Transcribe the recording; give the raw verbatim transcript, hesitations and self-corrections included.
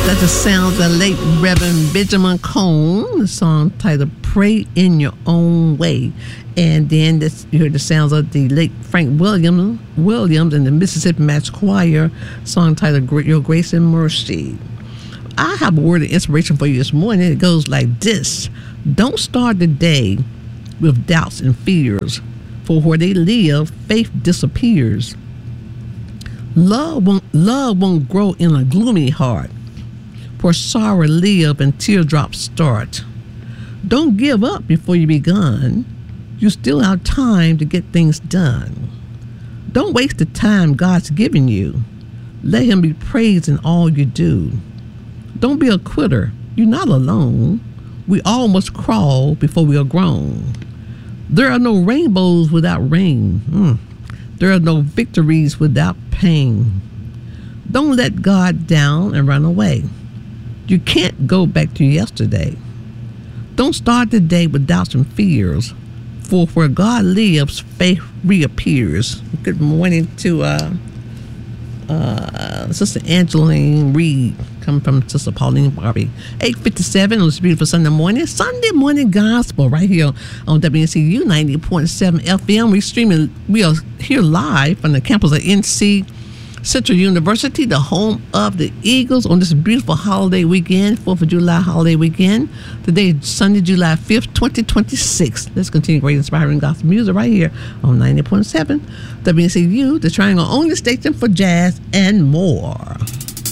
That's the sounds of late Reverend Benjamin Cone, the song titled Pray in Your Own Way. And then this, you heard the sounds of the late Frank Williams, Williams and the Mississippi Mass Choir, song titled Your Grace and Mercy. I have a word of inspiration for you this morning. It goes like this. Don't start the day with doubts and fears, for where they live, faith disappears. Love won't, love won't grow in a gloomy heart, for sorrow live and teardrops start. Don't give up before you begun. You still have time to get things done. Don't waste the time God's given you. Let him be praised in all you do. Don't be a quitter. You're not alone. We all must crawl before we are grown. There are no rainbows without rain. Mm. There are no victories without pain. Don't let God down and run away. You can't go back to yesterday. Don't start the day with doubts and fears, for where God lives, faith reappears. Good morning to uh, uh, Sister Angeline Reed, coming from Sister Pauline Barbie. eight fifty-seven on this beautiful Sunday morning, Sunday morning gospel, right here on W N C U ninety point seven F M. We're streaming, we are here live from the campus of N C Central University, the home of the Eagles, on this beautiful holiday weekend, fourth of July holiday weekend. Today is Sunday, July fifth, twenty twenty-six. Let's continue great inspiring gospel music right here on ninety point seven W N C U, the Triangle only station for jazz and more.